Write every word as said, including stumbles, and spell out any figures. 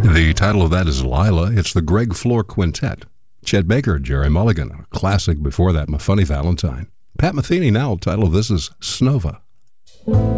The title of that is Lila. It's the Greg Floor Quintet. Chet Baker, Jerry Mulligan, a classic before that, My Funny Valentine. Pat Metheny now, title of this is Snova.